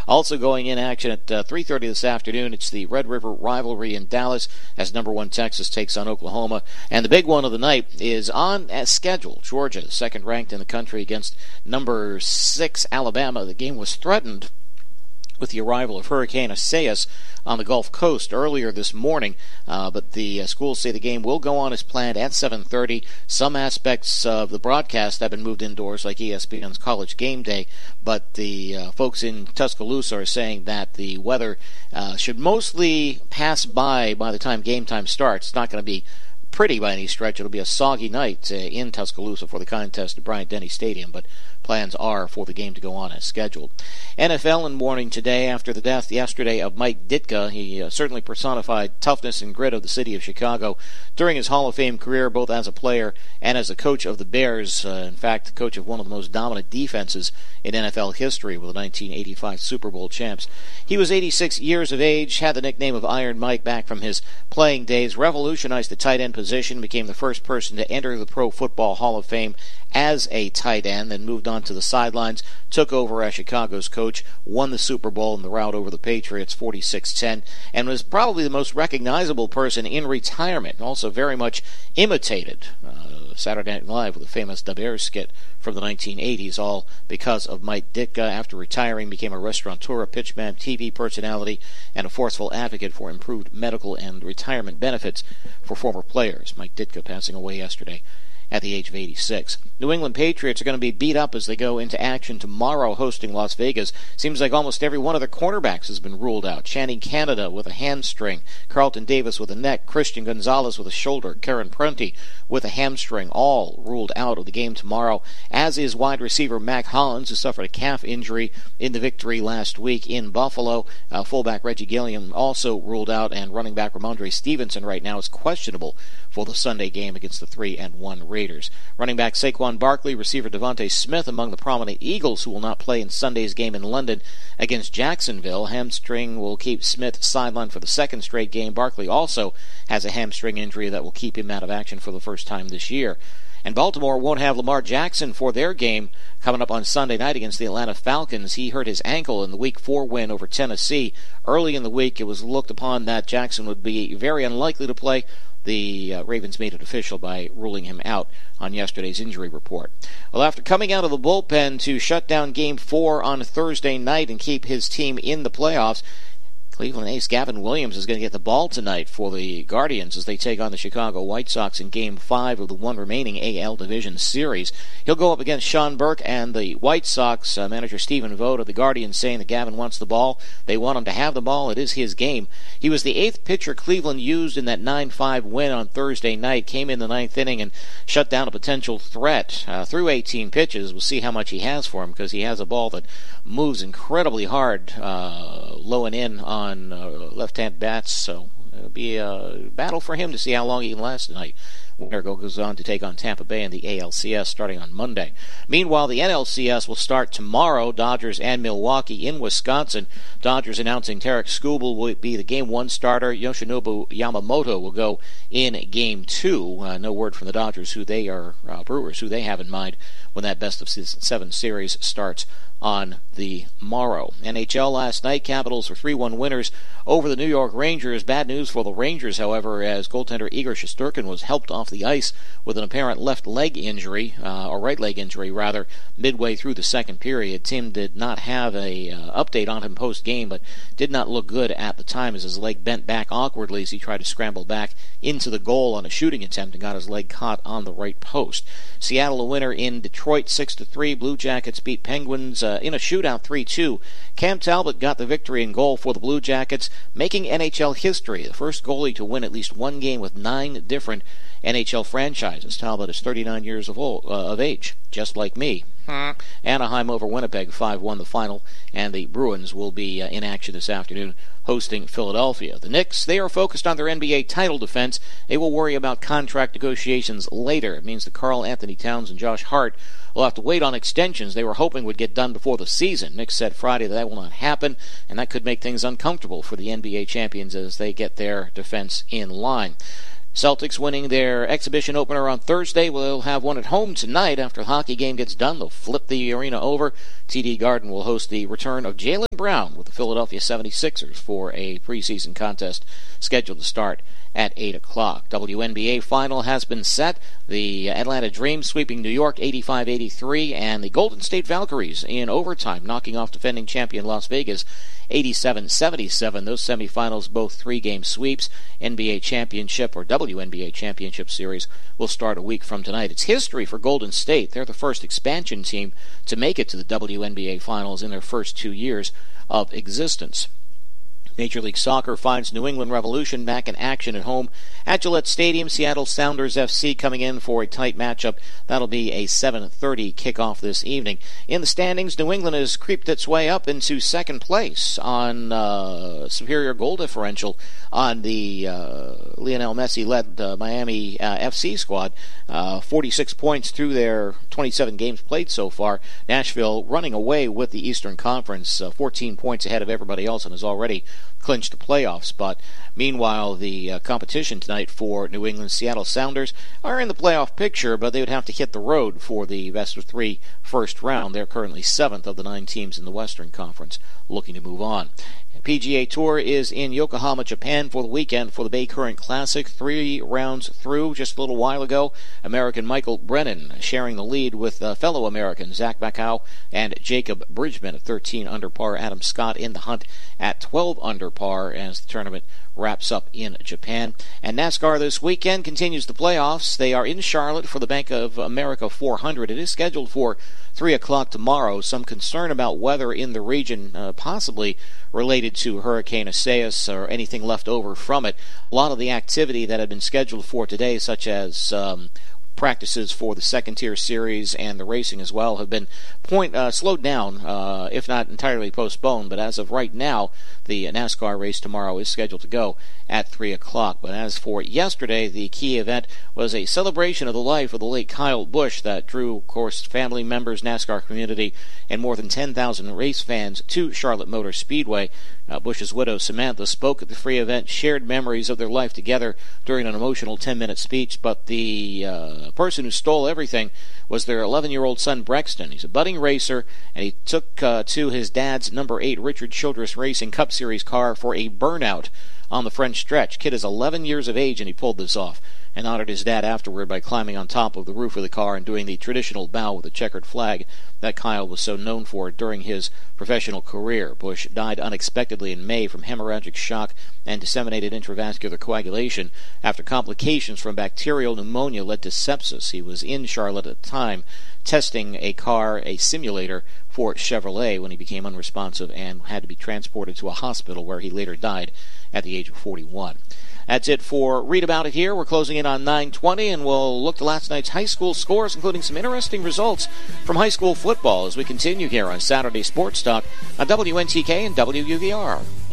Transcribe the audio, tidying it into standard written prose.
Also going in action at 3:30 this afternoon, it's the Red River rivalry in Dallas as number 1 Texas takes on Oklahoma. And the big one of the night is on as scheduled. Georgia, second ranked in the country, against number 6 Alabama. The game was threatened with the arrival of Hurricane Isaias on the Gulf Coast earlier this morning, but the schools say the game will go on as planned at 7:30. Some aspects of the broadcast have been moved indoors, like ESPN's College Game Day, but the folks in Tuscaloosa are saying that the weather should mostly pass by the time game time starts. It's not going to be pretty by any stretch. It'll be a soggy night in Tuscaloosa for the contest at Bryant-Denny Stadium, but plans are for the game to go on as scheduled. NFL in mourning today after the death yesterday of Mike Ditka. He certainly personified toughness and grit of the city of Chicago during his Hall of Fame career, both as a player and as a coach of the Bears. In fact, coach of one of the most dominant defenses in NFL history with the 1985 Super Bowl champs. He was 86 years of age, had the nickname of Iron Mike back from his playing days, revolutionized the tight end position, became the first person to enter the Pro Football Hall of Fame as a tight end, then moved on to the sidelines, took over as Chicago's coach, won the Super Bowl in the rout over the Patriots 46-10, and was probably the most recognizable person in retirement, also very much imitated Saturday Night Live with the famous Da Bears skit from the 1980s, all because of Mike Ditka. After retiring, became a restaurateur, a pitchman, TV personality, and a forceful advocate for improved medical and retirement benefits for former players. Mike Ditka passing away yesterday at the age of 86. New England Patriots are going to be beat up as they go into action tomorrow hosting Las Vegas. Seems like almost every one of their cornerbacks has been ruled out. Channing Canada with a hamstring, Carlton Davis with a neck, Christian Gonzalez with a shoulder, Karen Prunty with a hamstring, all ruled out of the game tomorrow, as is wide receiver Mac Hollins, who suffered a calf injury in the victory last week in Buffalo. Fullback Reggie Gilliam also ruled out, and running back Ramondre Stevenson right now is questionable for the Sunday game against the 3-1 Raiders. Running back Saquon Barkley, receiver Devontae Smith among the prominent Eagles who will not play in Sunday's game in London against Jacksonville. Hamstring will keep Smith sidelined for the second straight game. Barkley also has a hamstring injury that will keep him out of action for the first time this year. And Baltimore won't have Lamar Jackson for their game coming up on Sunday night against the Atlanta Falcons. He hurt his ankle in the Week 4 win over Tennessee. Early in the week, it was looked upon that Jackson would be very unlikely to play. The Ravens made it official by ruling him out on yesterday's injury report. Well, after coming out of the bullpen to shut down Game 4 on Thursday night and keep his team in the playoffs, Cleveland ace Gavin Williams is going to get the ball tonight for the Guardians as they take on the Chicago White Sox in Game 5 of the one remaining AL Division Series. He'll go up against Sean Burke and the White Sox. Manager Stephen Vogt of the Guardians saying that Gavin wants the ball. They want him to have the ball. It is his game. He was the 8th pitcher Cleveland used in that 9-5 win on Thursday night. Came in the 9th inning and shut down a potential threat through 18 pitches. We'll see how much he has for him because he has a ball that moves incredibly hard low and in on left-hand bats, so it'll be a battle for him to see how long he can last tonight. Winner goes on to take on Tampa Bay in the ALCS starting on Monday. Meanwhile, the NLCS will start tomorrow. Dodgers and Milwaukee in Wisconsin. Dodgers announcing Tarek Skubal will be the Game 1 starter. Yoshinobu Yamamoto will go in Game 2. No word from the Dodgers who they are, Brewers, who they have in mind when that best-of-7 series starts on the morrow. NHL last night, Capitals were 3-1 winners over the New York Rangers. Bad news for the Rangers, however, as goaltender Igor Shesterkin was helped off the ice with an apparent left leg injury, or right leg injury rather, midway through the second period. Tim did not have a update on him post-game, but did not look good at the time as his leg bent back awkwardly as he tried to scramble back into the goal on a shooting attempt and got his leg caught on the right post. Seattle a winner in Detroit 6-3. Blue Jackets beat Penguins in a shootout 3-2. Cam Talbot got the victory in goal for the Blue Jackets, making NHL history, the first goalie to win at least one game with 9 different NHL franchises. Talbot is 39 years of age, just like me. Anaheim over Winnipeg 5-1 the final, and the Bruins will be in action this afternoon hosting Philadelphia. The Knicks, they are focused on their NBA title defense. They will worry about contract negotiations later. It means that Karl Anthony Towns and Josh Hart will have to wait on extensions they were hoping would get done before the season. Knicks said Friday that will not happen, and that could make things uncomfortable for the NBA champions as they get their defense in line. Celtics winning their exhibition opener on Thursday. We'll have one at home tonight. After the hockey game gets done, they'll flip the arena over. TD Garden will host the return of Jaylen Brown with Philadelphia 76ers for a preseason contest scheduled to start at 8 o'clock. WNBA final has been set. The Atlanta Dream sweeping New York 85-83, and the Golden State Valkyries in overtime knocking off defending champion Las Vegas 87-77. Those semifinals, both three-game sweeps. NBA championship or WNBA championship series will start a week from tonight. It's history for Golden State. They're the first expansion team to make it to the WNBA finals in their first 2 years of existence. Major League Soccer finds New England Revolution back in action at home at Gillette Stadium. Seattle Sounders FC coming in for a tight matchup. That'll be a 7:30 kickoff this evening. In the standings, New England has creeped its way up into second place on superior goal differential on the Lionel Messi-led Miami FC squad. 46 points through their 27 games played so far. Nashville running away with the Eastern Conference, 14 points ahead of everybody else, and has already clinched the playoff spot. Meanwhile, the competition tonight for New England Seattle Sounders are in the playoff picture, but they would have to hit the road for the best of three first round. They're currently 7th of the 9 teams in the Western Conference, looking to move on. PGA Tour is in Yokohama, Japan for the weekend for the Bay Current Classic. 3 rounds through just a little while ago. American Michael Brennan sharing the lead with fellow Americans Zach Bacow and Jacob Bridgman at 13 under par. Adam Scott in the hunt at 12 under par as the tournament wraps up in Japan. And NASCAR this weekend continues the playoffs. They are in Charlotte for the Bank of America 400. It is scheduled for 3 o'clock tomorrow. Some concern about weather in the region, possibly related to Hurricane Isaias or anything left over from it. A lot of the activity that had been scheduled for today, such as practices for the second-tier series and the racing as well, have been slowed down, if not entirely postponed. But as of right now, the NASCAR race tomorrow is scheduled to go at 3 o'clock. But as for yesterday, the key event was a celebration of the life of the late Kyle Busch that drew, of course, family members, NASCAR community, and more than 10,000 race fans to Charlotte Motor Speedway. Busch's widow, Samantha, spoke at the free event, shared memories of their life together during an emotional 10-minute speech, but the person who stole everything was their 11-year-old son, Brexton. He's a budding racer, and he took to his dad's number 8 Richard Childress Racing Cup Series car for a burnout on the French stretch. Kid is 11 years of age, and he pulled this off and honored his dad afterward by climbing on top of the roof of the car and doing the traditional bow with the checkered flag that Kyle was so known for during his professional career. Busch died unexpectedly in May from hemorrhagic shock and disseminated intravascular coagulation after complications from bacterial pneumonia led to sepsis. He was in Charlotte at the time testing a simulator for Chevrolet when he became unresponsive and had to be transported to a hospital where he later died at the age of 41. That's it for Read About It here. We're closing in on 9:20, and we'll look to last night's high school scores, including some interesting results from high school football as we continue here on Saturday Sports Talk on WNTK and WUVR.